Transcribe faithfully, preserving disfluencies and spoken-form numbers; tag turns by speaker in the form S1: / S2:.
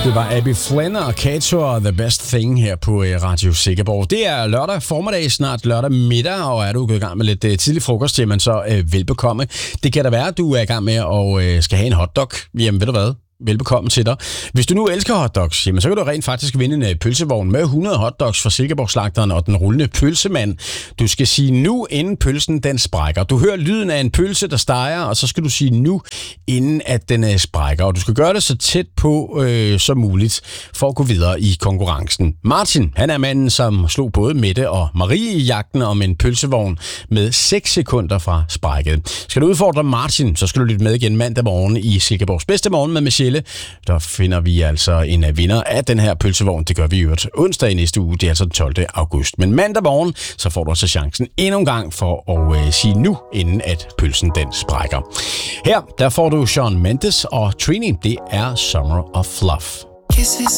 S1: Det var Abby Flynn og Kato og The Best Thing her på Radio Sikkerborg. Det er lørdag formiddag, snart lørdag middag, og er du gået i gang med lidt uh, tidlig frokost, jamen så uh, velbekomme. Det kan da være, at du er i gang med at uh, skal have en hotdog. Jamen ved du hvad? Velbekomme til dig. Hvis du nu elsker hotdogs, jamen så kan du rent faktisk vinde en pølsevogn med hundrede hotdogs fra Silkeborg-slagteren og den rullende pølsemand. Du skal sige nu, inden pølsen den sprækker. Du hører lyden af en pølse, der steger, og så skal du sige nu, inden at den uh, sprækker. Og du skal gøre det så tæt på øh, som muligt for at gå videre i konkurrencen. Martin, han er manden, som slog både Mette og Marie i jagten om en pølsevogn med seks sekunder fra sprækket. Skal du udfordre Martin, så skal du lytte med igen mandag morgen i Silkeborgs bedste morgen med Michelle. Der finder vi altså en vinder af den her pølsevogn. Det gør vi i øvrigt onsdag i næste uge. Det er altså den tolvte august. Men mandag morgen, så får du også chancen endnu en gang for at øh, sige nu, inden at pølsen den sprækker. Her, der får du Shawn Mendes og Trini. Det er Summer of Love.